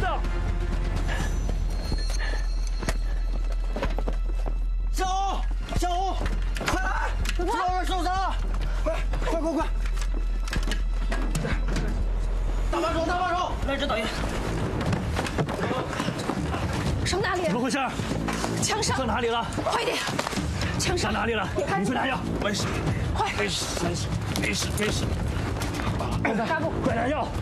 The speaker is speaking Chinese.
的。 小欧，小欧，快来！有人受伤了，快！大把手！来人，导演。 伤哪里？ 怎么回事？ 枪伤。 伤哪里了？ 快点！枪伤伤哪里了？你去拿药。 没事， 快！ 没事。 快拿药！